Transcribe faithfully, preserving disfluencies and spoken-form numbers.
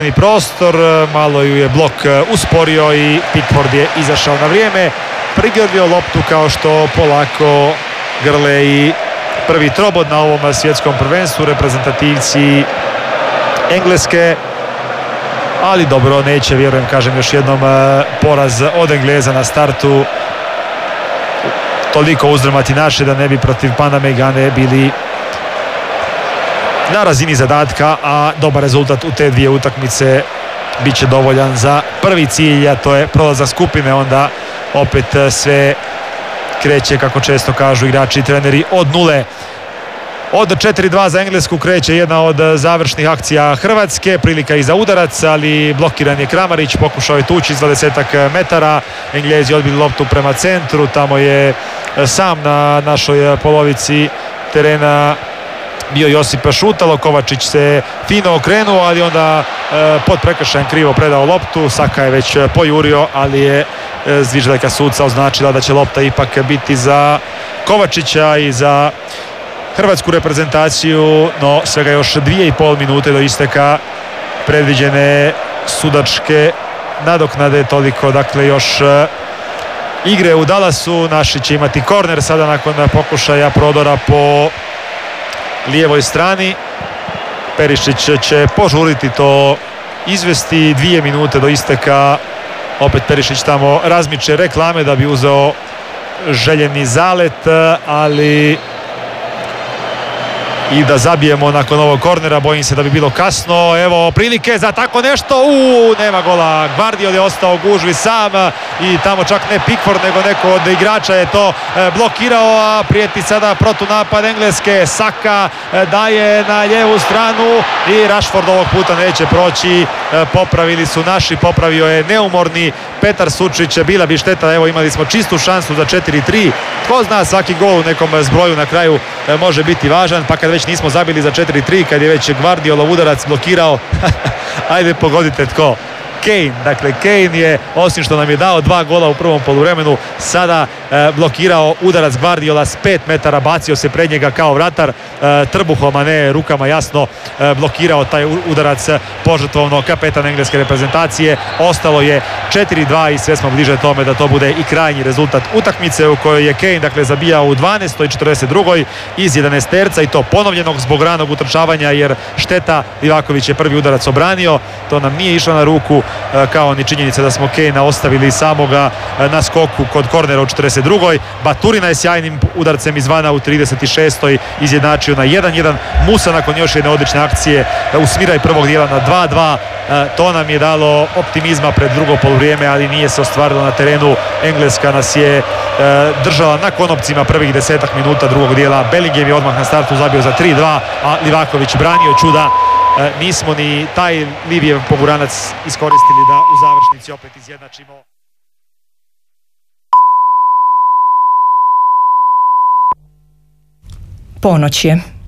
prostor, malo ju je blok usporio i Pickford je izašao na vrijeme, prigrlio loptu kao što polako grle i prvi trobod na ovom svjetskom prvenstvu, reprezentativci Engleske, ali dobro, neće, vjerujem, kažem još jednom, poraz od Engleza na startu toliko uzdrmati naše da ne bi protiv Paname i Gane bili na razini zadatka, a dobar rezultat u te dvije utakmice bit će dovoljan za prvi cilj, a to je prolazak skupine. Onda opet sve kreće, kako često kažu igrači i treneri, od nule. Od četiri dva za Englesku kreće jedna od završnih akcija Hrvatske, prilika i za udarac, ali blokiran je Kramarić, pokušao je tući iz dvadesetak metara, Englezi odbili loptu prema centru, tamo je sam na našoj polovici terena bio Josip Šutalo, Kovačić se fino okrenuo, ali onda e, pod prekršajem krivo predao loptu, Saka je već pojurio, ali je e, zviždaljka suca označila da će lopta ipak biti za Kovačića i za hrvatsku reprezentaciju, no svega još dvije i pol minute do isteka predviđene sudačke nadoknade, toliko dakle još e, igre u Dallasu. Naši će imati korner sada nakon pokušaja prodora po lijevoj strani. Perišić će požuriti to izvesti, dvije minute do isteka. Opet Perišić tamo razmiče reklame da bi uzeo željeni zalet, ali i da zabijemo nakon ovog kornera, bojim se da bi bilo kasno. Evo prilike za tako nešto, uuu, nema gola. Gvardiol je ostao u gužvi sam i tamo čak ne Pickford nego neko od igrača je to blokirao, a prijeti sada protunapad Engleske. Saka daje na lijevu stranu i Rashford ovog puta neće proći. Popravili su naši, popravio je neumorni Petar Sučić. Bila bi šteta, evo imali smo čistu šansu za četiri tri. Tko zna, svaki gol u nekom zbroju na kraju može biti važan, pa kad već nismo zabili za četiri tri, kad je već Gvardiolov udarac blokirao, ajde pogodite tko. Kane, dakle Kane je, osim što nam je dao dva gola u prvom poluvremenu, sada e, blokirao udarac Gvardiola s pet metara, bacio se pred njega kao vratar, e, trbuhom, a ne rukama, jasno e, blokirao taj udarac požrtvovno kapetan engleske reprezentacije. Ostalo je četiri dva i sve smo bliže tome da to bude i krajnji rezultat utakmice u kojoj je Kane dakle zabijao u dvanaestoj i četrdeset drugoj iz jedanaesterca i to ponovljenog zbog ranog utrčavanja, jer šteta, Livaković je prvi udarac obranio, to nam nije išlo na ruku, kao ni činjenica da smo Kanea ostavili samoga na skoku kod kornera u četrdeset drugoj. Baturina je sjajnim udarcem izvana u trideset šestoj izjednačio na jedan jedan. Musa nakon još jedne odlične akcije usmira i prvog dijela na dva dva. To nam je dalo optimizma pred drugo poluvrijeme, ali nije se ostvarilo na terenu. Engleska nas je držala na konopcima prvih desetak minuta drugog dijela. Bellingham je odmah na startu zabio za tri dva, a Livaković branio čuda. Nismo ni taj Livijev poguranac iskoristili da u završnici opet izjednačimo. Ponoć je.